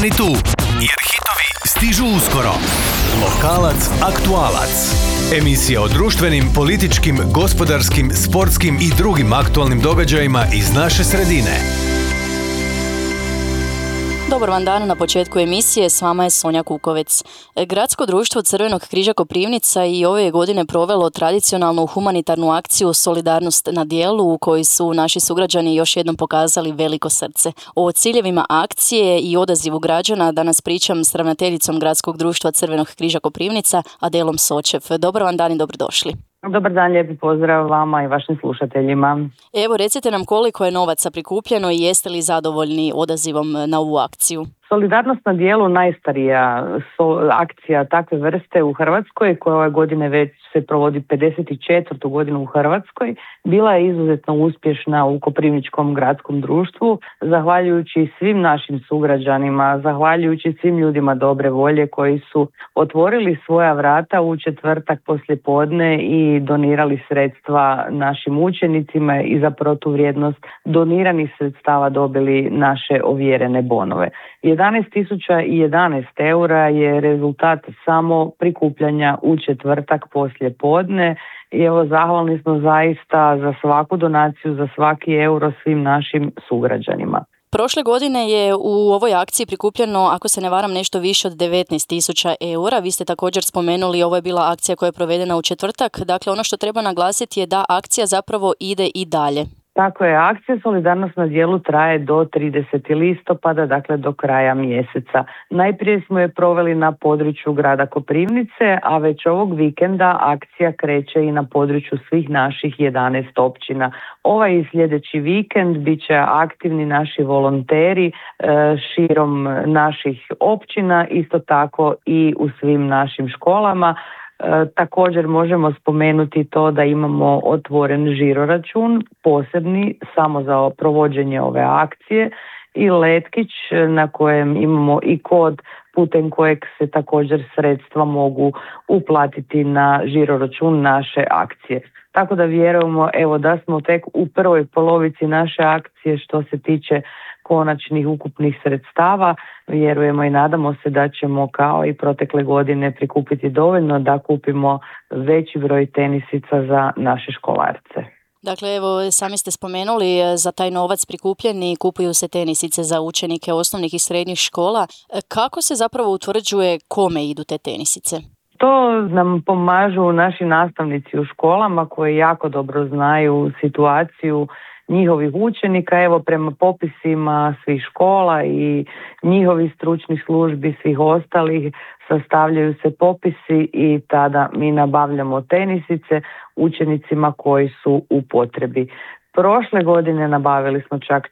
Ni tu, jer hitovi stižu uskoro. Lokalac aktualac. Emisija o društvenim, političkim, gospodarskim, sportskim i drugim aktualnim događajima iz naše sredine. Dobar vam dan, na početku emisije s vama je Sonja Kukovec. Gradsko društvo Crvenog križa Koprivnica i ove je godine provelo tradicionalnu humanitarnu akciju Solidarnost na djelu u kojoj su naši sugrađani još jednom pokazali veliko srce. O ciljevima akcije i odazivu građana danas pričam s ravnateljicom Gradskog društva Crvenog križa Koprivnica, Adelom Sočev. Dobar vam dan i dobrodošli. Dobar dan, lijepi pozdrav vama i vašim slušateljima. Evo, recite nam koliko je novaca prikupljeno i jeste li zadovoljni odazivom na ovu akciju? Solidarnost na djelu najstarija akcija takve vrste u Hrvatskoj, koja ove godine već se provodi 54. godinu u Hrvatskoj, bila je izuzetno uspješna u Koprivničkom gradskom društvu, zahvaljujući svim našim sugrađanima, zahvaljujući svim ljudima dobre volje koji su otvorili svoja vrata u četvrtak poslijepodne i donirali sredstva našim učenicima i za protuvrijednost doniranih sredstava dobili naše ovjerene bonove. 11.011 eura je rezultat samo prikupljanja u četvrtak poslije podne i evo zahvalni smo zaista za svaku donaciju, za svaki euro svim našim sugrađanima. Prošle godine je u ovoj akciji prikupljeno, ako se ne varam, nešto više od 19.000 eura. Vi ste također spomenuli, ovo je bila akcija koja je provedena u četvrtak. Dakle, ono što treba naglasiti je da akcija zapravo ide i dalje. Tako je, akcija Solidarnost na djelu traje do 30. listopada, dakle do kraja mjeseca. Najprije smo je proveli na području grada Koprivnice, a već ovog vikenda akcija kreće i na području svih naših 11 općina. Ovaj i sljedeći vikend bit će aktivni naši volonteri širom naših općina, isto tako i u svim našim školama. Također možemo spomenuti to da imamo otvoren žiroračun, posebni samo za provođenje ove akcije i letkić na kojem imamo i kod putem kojeg se također sredstva mogu uplatiti na žiroračun naše akcije. Tako da vjerujemo da smo tek u prvoj polovici naše akcije što se tiče konačnih ukupnih sredstava. Vjerujemo i nadamo se da ćemo kao i protekle godine prikupiti dovoljno da kupimo veći broj tenisica za naše školarce. Dakle, evo, sami ste spomenuli, za taj novac prikupljeni kupuju se tenisice za učenike osnovnih i srednjih škola. Kako se zapravo utvrđuje kome idu te tenisice? To nam pomažu naši nastavnici u školama koji jako dobro znaju situaciju njihovih učenika. Evo, prema popisima svih škola i njihovih stručnih službi, svih ostalih, sastavljaju se popisi i tada mi nabavljamo tenisice učenicima koji su u potrebi. Prošle godine nabavili smo čak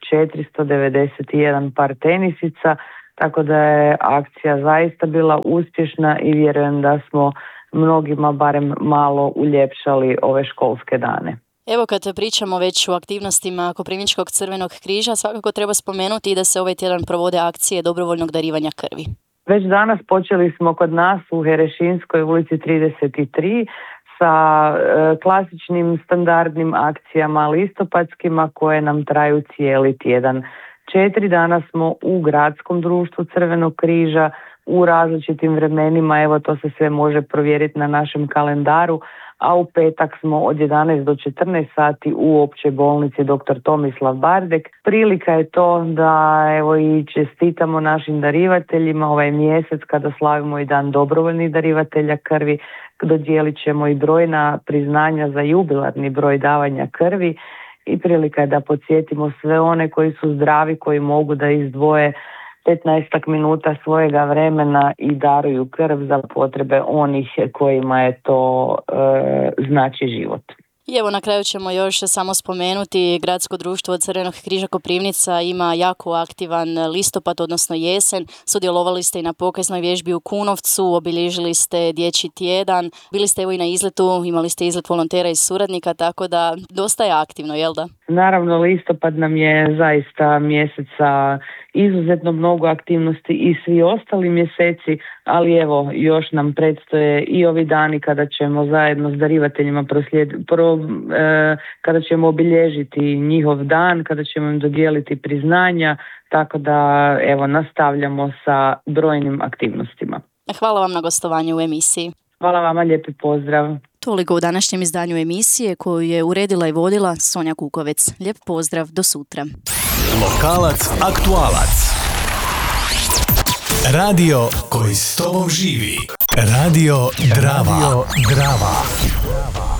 491 par tenisica, tako da je akcija zaista bila uspješna i vjerujem da smo mnogima barem malo uljepšali ove školske dane. Evo, kad pričamo već o aktivnostima Koprivničkog crvenog križa, svakako treba spomenuti da se ovaj tjedan provode akcije dobrovoljnog darivanja krvi. Već danas počeli smo kod nas u Herešinskoj ulici 33 sa klasičnim standardnim akcijama listopadskima koje nam traju cijeli tjedan. 4 dana smo u Gradskom društvu Crvenog križa u različitim vremenima, evo to se sve može provjeriti na našem kalendaru, a u petak smo od 11 do 14 sati u općoj bolnici dr. Tomislav Bardek. Prilika je to da evo i čestitamo našim darivateljima ovaj mjesec kada slavimo i dan dobrovoljnih darivatelja krvi. Dodijelit ćemo i brojna priznanja za jubilarni broj davanja krvi i prilika je da podsjetimo sve one koji su zdravi, koji mogu da izdvoje 15 minuta svojega vremena i daruju krv za potrebe onih kojima je to znači život. I evo, na kraju ćemo još samo spomenuti, Gradsko društvo Crvenog križa Koprivnica ima jako aktivan listopad, odnosno jesen. Sudjelovali ste i na pokaznoj vježbi u Kunovcu, obilježili ste dječji tjedan, bili ste evo i na izletu, imali ste izlet volontera i suradnika, tako da dosta je aktivno, jel da? Naravno, listopad nam je zaista mjesec sa izuzetno mnogo aktivnosti i svi ostali mjeseci, ali evo još nam predstoje i ovi dani kada ćemo zajedno s darivateljima kada ćemo obilježiti njihov dan, kada ćemo im dodijeliti priznanja, tako da evo nastavljamo sa brojnim aktivnostima. Hvala vam na gostovanju u emisiji. Hvala vama, lijepi pozdrav. Toliko u današnjem izdanju emisije koju je uredila i vodila Sonja Kukovec. Lijep pozdrav, do sutra. Lokalac, aktualac. Radio koji s tobom živi. Radio Drava.